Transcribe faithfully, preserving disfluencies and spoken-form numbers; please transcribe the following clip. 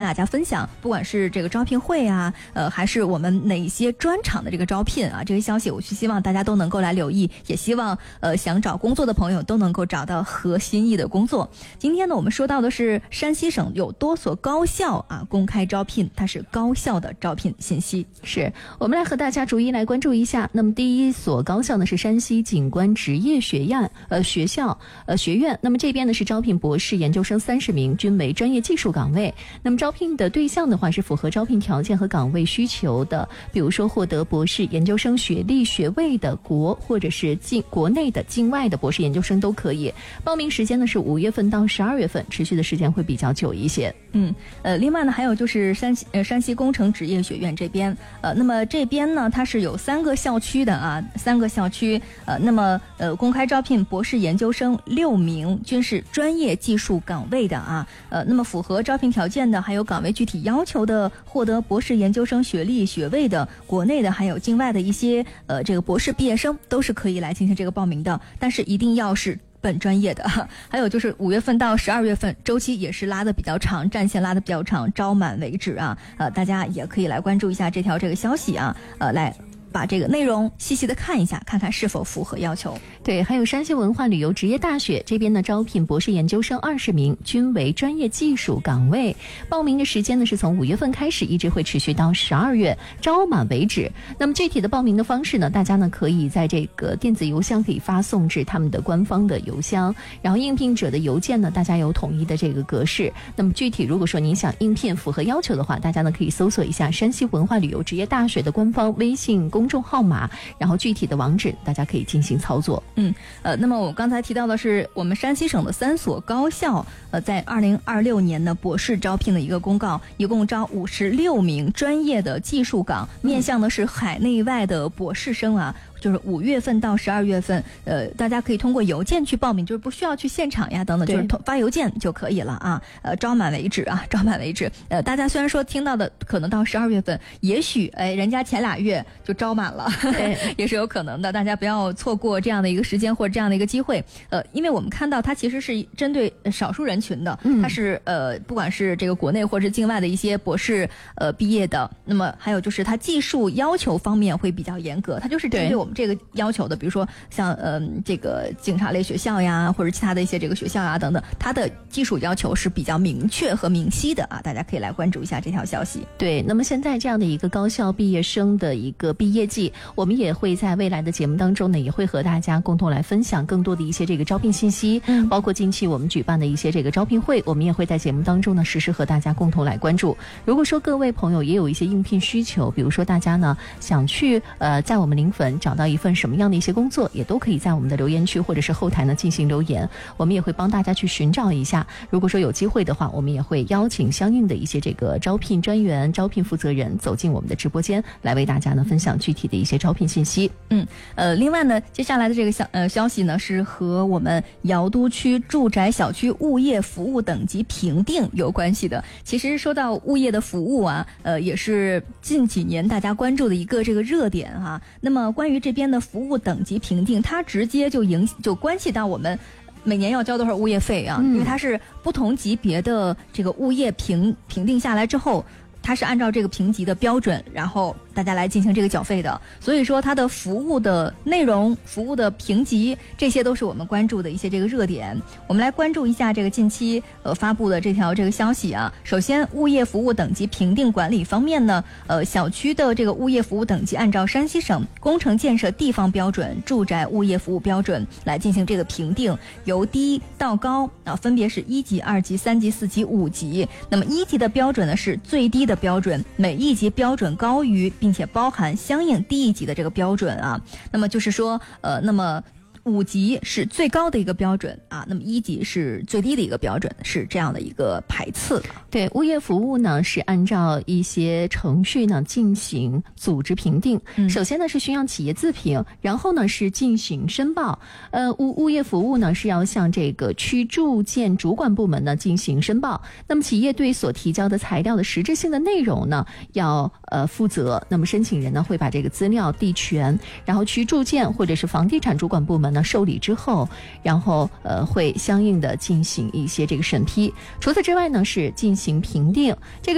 大家分享，不管是这个招聘会啊，呃，还是我们哪一些专场的这个招聘啊，这些消息，我是希望大家都能够来留意，也希望呃想找工作的朋友都能够找到合心意的工作。今天呢，我们说到的是山西省有多所高校啊公开招聘，它是高校的招聘信息。 是我们来和大家逐一来关注一下。那么第一所高校呢是山西景观职业学院呃学校呃学院，那么这边呢是招聘博士研究生三十名，均为专业技术岗位。那么招聘的对象的话是符合招聘条件和岗位需求的，比如说获得博士研究生学历学位的国或者是境国内的境外的博士研究生都可以。报名时间呢是五月份到十二月份，持续的时间会比较久一些。 嗯，呃，另外呢，还有就是山西呃山西工程职业学院这边，呃，那么这边呢，它是有三个校区的啊，三个校区，呃，那么呃，公开招聘博士研究生六名，均是专业技术岗位的啊，呃，那么符合招聘条件的，还有岗位具体要求的，获得博士研究生学历学位的，国内的还有境外的一些呃这个博士毕业生都是可以来进行这个报名的，但是一定要是本专业的。还有就是五月份到十二月份周期也是拉的比较长，战线拉的比较长，招满为止啊。呃，大家也可以来关注一下这条这个消息啊，呃，来把这个内容细细的看一下，看看是否符合要求。 对，还有山西文化旅游职业大学这边呢，招聘博士研究生二十名，均为专业技术岗位。报名的时间呢是从五月份开始，一直会持续到十二月，招满为止。那么具体的报名的方式呢，大家呢可以在这个电子邮箱可以发送至他们的官方的邮箱，然后应聘者的邮件呢，大家有统一的这个格式。那么具体如果说您想应聘符合要求的话，大家呢可以搜索一下山西文化旅游职业大学的官方微信公众号码，然后具体的网址大家可以进行操作。 嗯，呃，那么我刚才提到的是我们山西省的三所高校，呃，在二零二六年呢博士招聘的一个公告，一共招五十六名专业的技术岗，面向的是海内外的博士生啊。就是五月份到十二月份，呃，大家可以通过邮件去报名，就是不需要去现场呀等等，就是发邮件就可以了啊。呃，招满为止啊，招满为止。呃，大家虽然说听到的可能到十二月份，也许哎，人家前俩月就招满了，也是有可能的。大家不要错过这样的一个时间或者这样的一个机会。呃，因为我们看到它其实是针对少数人群的，它是呃，不管是这个国内或者是境外的一些博士呃毕业的，那么还有就是它技术要求方面会比较严格，它就是针对我们这个要求的，比如说像呃这个警察类学校呀，或者其他的一些这个学校呀等等，它的技术要求是比较明确和明晰的啊，大家可以来关注一下这条消息。 对，那么现在这样的一个高校毕业生的一个毕业季，我们也会在未来的节目当中呢，也会和大家共同来分享更多的一些这个招聘信息，嗯，包括近期我们举办的一些这个招聘会，我们也会在节目当中呢实时和大家共同来关注。如果说各位朋友也有一些应聘需求，比如说大家呢想去呃在我们临汾找到一份什么样的一些工作，也都可以在我们的留言区或者是后台呢进行留言，我们也会帮大家去寻找一下。如果说有机会的话，我们也会邀请相应的一些这个招聘专员、招聘负责人走进我们的直播间，来为大家呢分享具体的一些招聘信息。 嗯，呃，另外呢，接下来的这个消呃消息呢是和我们瑶都区住宅小区物业服务等级评定有关系的。其实说到物业的服务啊，呃，也是近几年大家关注的一个这个热点哈。那么关于这边的服务等级评定，它直接就影就关系到我们每年要交多少物业费啊，嗯，因为它是不同级别的这个物业评评定下来之后，它是按照这个评级的标准，然后大家来进行这个缴费的。所以说它的服务的内容、服务的评级，这些都是我们关注的一些这个热点。我们来关注一下这个近期呃发布的这条这个消息啊。首先，物业服务等级评定管理方面呢，呃，小区的这个物业服务等级按照山西省工程建设地方标准、住宅物业服务标准来进行这个评定，由低到高啊，分别是一级、二级、三级、四级、五级。那么一级的标准呢是最低的标准，每一级标准高于并且包含相应低一级的这个标准啊。那么就是说，呃，那么五级是最高的一个标准啊，那么一级是最低的一个标准，是这样的一个排次。 对，物业服务呢是按照一些程序呢进行组织评定。嗯、首先呢是需要企业自评，然后呢是进行申报。呃，物物业服务呢是要向这个区住建主管部门呢进行申报。那么企业对所提交的材料的实质性的内容呢要呃负责。那么申请人呢会把这个资料递全，然后区住建或者是房地产主管部门呢受理之后，然后呃会相应的进行一些这个审批。除此之外呢是进行评定。这个